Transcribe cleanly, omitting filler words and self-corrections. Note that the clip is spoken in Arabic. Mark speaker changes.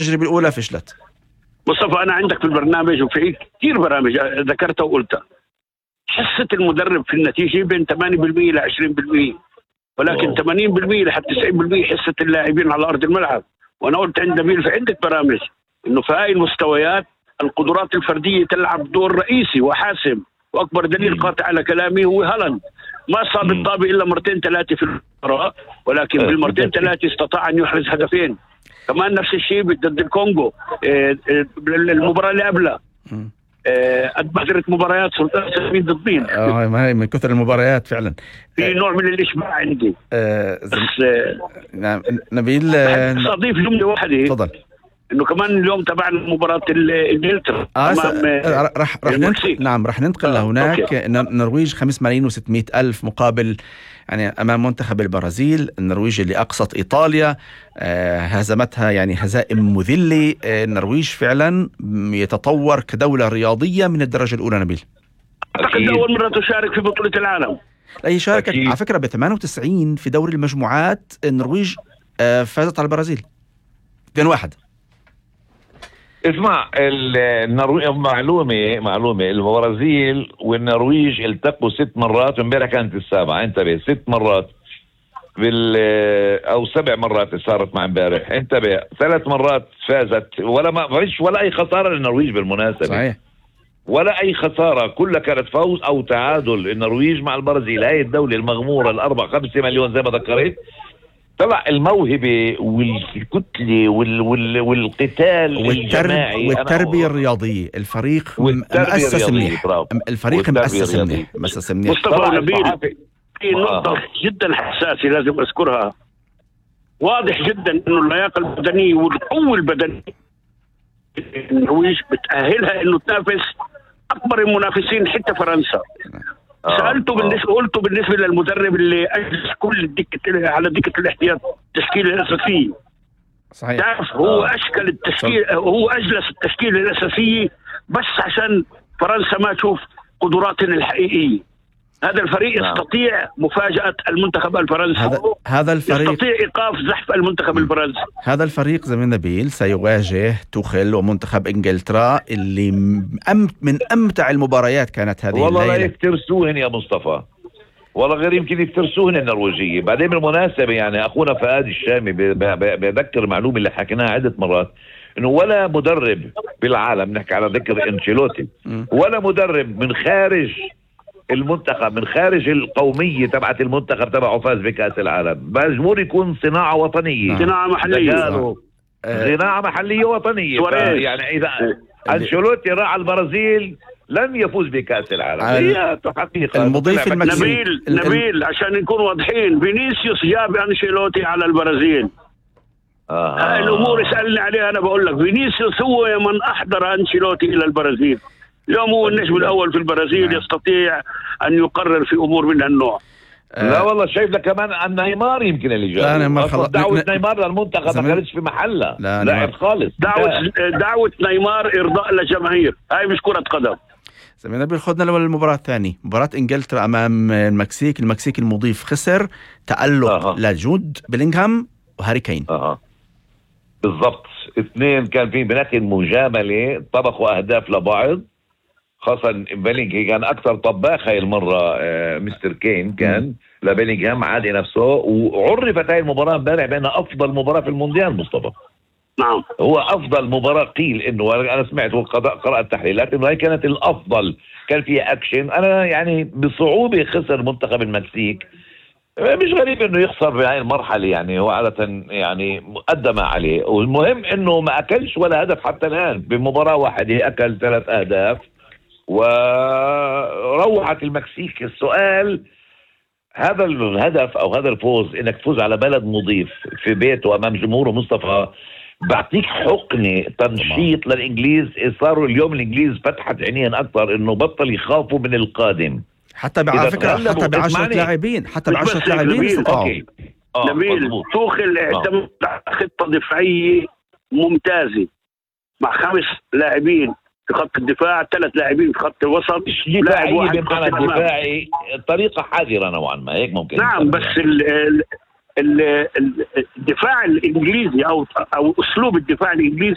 Speaker 1: التجربة الأولى فشلت.
Speaker 2: مصطفى أنا عندك في البرنامج وفي كثير برامج ذكرتها وقلتها، حصة المدرب في النتيجة بين 8% ل 20%، ولكن 80% لحد 90% حصة اللاعبين على أرض الملعب. وأنا قلت عند نبيل في عدة برامج إنه في هاي المستويات القدرات الفردية تلعب دور رئيسي وحاسم، وأكبر دليل قاطع على كلامي هو هالاند. ما صاب الطابة إلا مرتين ثلاثة في المباراة، ولكن بالمرتين ثلاثة استطاع أن يحرز هدفين. كمان نفس الشيء ضد الكونغو، المباراة اللي قبلها أدبرت مباريات سلطان سمين ضد مين.
Speaker 1: من كثر المباريات فعلا
Speaker 2: في نوع من الإشباع عندي. بس
Speaker 1: نعم نبيل،
Speaker 2: أضيف جملة واحدة.
Speaker 1: تفضل.
Speaker 2: انه كمان اليوم تبع مباراه انجلترا
Speaker 1: رح ننتقل لهناك. النرويج 5,600,000 مقابل يعني امام منتخب البرازيل. النرويج اللي اقصت ايطاليا هزمتها يعني هزائم مذله. النرويج فعلا يتطور كدوله رياضيه من الدرجه الاولى. نبيل،
Speaker 2: اعتقد اول مره تشارك في بطوله العالم.
Speaker 1: لا، شاركت على فكره ب 98 في دوري المجموعات. النرويج فازت على البرازيل 2-1.
Speaker 3: اسمع، معلومة البرازيل والنرويج التقوا 6 مرات، وامبارح كانت السابعة. انتبه، 6 مرات او 7 مرات صارت مع امبارح. انتبه، 3 مرات فازت، ما فيش ولا اي خسارة للنرويج بالمناسبة.
Speaker 1: صحيح،
Speaker 3: ولا اي خسارة، كلها كانت فوز او تعادل. النرويج مع البرازيل، هاي الدولة المغمورة 4-5 مليون زي ما ذكرت، طلع الموهبة والكتلة والقتال الجماعي
Speaker 1: والتربية الرياضية. الفريق مؤسس منيح. الفريق مؤسس منيح.
Speaker 2: مصطفى ونبيل، في نقطة جدا حساسة لازم أذكرها. واضح جدا إنه اللياقة البدنية والقوة البدنية النرويج بتأهلها إنه تنافس أكبر المنافسين حتى فرنسا. سألته قلته بالنسبة للمدرب اللي أجلس كل الدكة على دكة الاحتياط التشكيلة الأساسية.
Speaker 1: صحيح.
Speaker 2: تعرف هو أشكل التشكيل، هو أجلس التشكيلة الأساسية بس عشان فرنسا ما تشوف قدراتنا الحقيقية. هذا الفريق يستطيع مفاجأة المنتخب الفرنسي.
Speaker 1: هذا الفريق
Speaker 2: يستطيع إيقاف زحف المنتخب الفرنسي.
Speaker 1: هذا الفريق زميل نبيل سيواجه توخيل ومنتخب إنجلترا اللي من أمتع المباريات كانت هذه
Speaker 3: والله
Speaker 1: الليلة.
Speaker 3: لا يفترسوهن يا مصطفى، والله غير يمكن يفترسوهن النرويجية. بعدين بالمناسبة يعني أخونا فؤاد الشامي بذكر معلومة اللي حكيناها عدة مرات، إنه ولا مدرب بالعالم، نحكي على ذكر أنشيلوتي، ولا مدرب من خارج المنتخب، من خارج القومية تبعت المنتخب تبعه فاز بكأس العالم. مجبور يكون صناعة وطنية،
Speaker 2: صناعة محلية،
Speaker 3: صناعة محلية وطنية. يعني إذا أنشيلوتي راح البرازيل لن يفوز بكأس العالم. هي حقيقة.
Speaker 1: المضيف
Speaker 2: نبيل عشان نكون واضحين، فينيسيوس جاب أنشيلوتي على البرازيل. هاي الأمور اسألني عليها. أنا بقول لك فينيسيوس هو من أحضر أنشيلوتي إلى البرازيل. اليوم هو النجم الأول في البرازيل. يستطيع أن يقرر في أمور من هالنوع.
Speaker 3: لا والله شايف لك كمان عن نيمار يمكن اللي جاء. دعوة نيمار للمنتخب ما كانتش في محلها، لاعب خالص.
Speaker 2: دعوة نيمار إرضاء للجماهير، هاي مش كرة قدم.
Speaker 1: زميلنا بياخدنا للمباراة الثانية، مباراة إنجلترا أمام المكسيك المضيف خسر تألق لجود بيلينغهام وهاري كين.
Speaker 3: بالضبط، 2 كان في بنات مجاملة، طبخوا أهداف لبعض، خاصة بيلينغهام كان أكثر طباخ هاي المرة. مستر كين كان لبيلينغهام عادي نفسه. وعرفت هاي المباراة امبارح بأنها أفضل مباراة في المونديال. مصطفى،
Speaker 2: نعم،
Speaker 3: هو أفضل مباراة. قيل إنه أنا سمعت وقرأت تحليلات إنه هاي كانت الأفضل، كان فيها أكشن. أنا يعني بصعوبة خسر منتخب المكسيك. مش غريب إنه يخسر بهاي المرحلة، يعني هو عادة يعني قدم عليه. والمهم إنه ما أكلش ولا هدف حتى الآن. بمباراة واحدة أكل 3 أهداف وروحت المكسيك. السؤال، هذا الهدف او هذا الفوز، انك تفوز على بلد مضيف في بيته امام جمهوره، مصطفى بعطيك حقنه تنشيط للانجليز. صاروا اليوم الانجليز فتحت عينيهم اكثر انه بطل يخافوا من القادم.
Speaker 1: حتى على فكره حتى ب10 لاعبين، حتى ب10 لاعبين استطاعوا.
Speaker 2: نبيل، توخيل اعتمد على خطه دفاعيه ممتازه مع 5 لاعبين في خط الدفاع، 3 لاعبين في خط الوسط.
Speaker 3: لاعب واحد بمعنى الدفاعي، طريقة حذرة نوعا ما، هيك ممكن.
Speaker 2: نعم، بس الدفاع الإنجليزي أو أسلوب الدفاع الإنجليزي